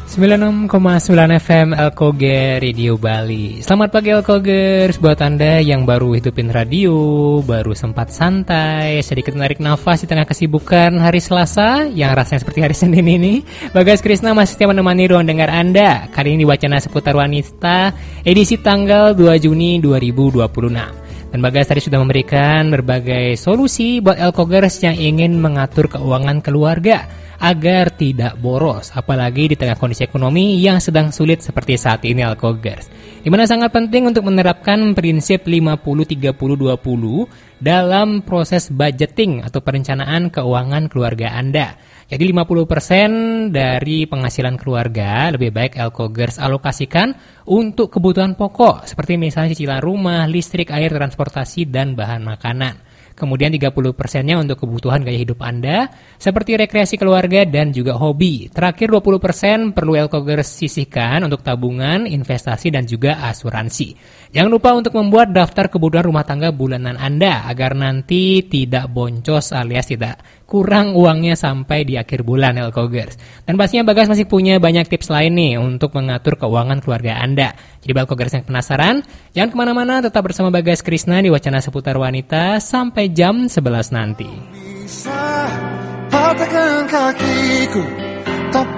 96,9 FM Elkoge Radio Bali. Selamat pagi Elkogers, buat Anda yang baru hidupin radio, baru sempat santai, sedikit menarik nafas di tengah kesibukan hari Selasa yang rasanya seperti hari Senin ini. Bagas Krisna masih setia menemani ruang dengar Anda. Kali ini di Wacana Seputar Wanita, edisi tanggal 2 Juni 2026. Dan Bagas tadi sudah memberikan berbagai solusi buat Elkogers yang ingin mengatur keuangan keluarga agar tidak boros, apalagi di tengah kondisi ekonomi yang sedang sulit seperti saat ini Elkogers. Di mana sangat penting untuk menerapkan prinsip 50-30-20 dalam proses budgeting atau perencanaan keuangan keluarga Anda. Jadi 50% dari penghasilan keluarga lebih baik Elkogers alokasikan untuk kebutuhan pokok seperti misalnya cicilan rumah, listrik, air, transportasi, dan bahan makanan. Kemudian 30%-nya untuk kebutuhan gaya hidup Anda, seperti rekreasi keluarga dan juga hobi. Terakhir 20% perlu Elkogers sisihkan untuk tabungan, investasi, dan juga asuransi. Jangan lupa untuk membuat daftar kebutuhan rumah tangga bulanan Anda, agar nanti tidak boncos alias tidak kurang uangnya sampai di akhir bulan Elkogers. Dan pastinya Bagas masih punya banyak tips lain nih untuk mengatur keuangan keluarga Anda. Jadi Elkogers yang penasaran, jangan kemana-mana, tetap bersama Bagas Krisna di Wacana Seputar Wanita sampai jam 11 nanti. Bisa patahkan kakiku, tapi